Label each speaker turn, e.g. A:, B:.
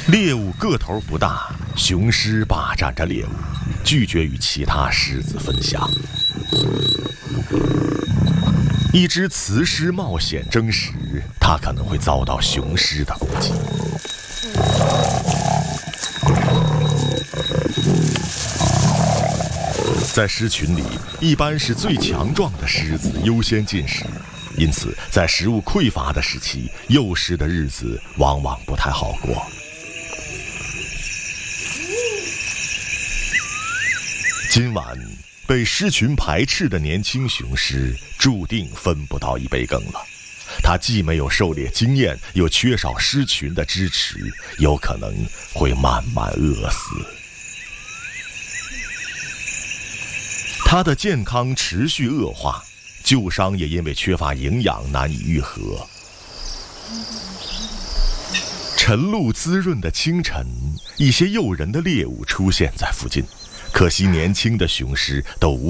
A: 猎物个头不大，雄狮霸占着猎物，拒绝与其他狮子分享。一只雌狮冒险争食，它可能会遭到雄狮的攻击。在狮群里，一般是最强壮的狮子优先进食，因此在食物匮乏的时期，幼狮的日子往往不太好过。今晚被狮群排斥的年轻雄狮注定分不到一杯羹了。它既没有狩猎经验，又缺少狮群的支持，有可能会慢慢饿死。它的健康持续恶化，旧伤也因为缺乏营养难以愈合。晨露滋润的清晨，一些诱人的猎物出现在附近，可惜年轻的雄狮都无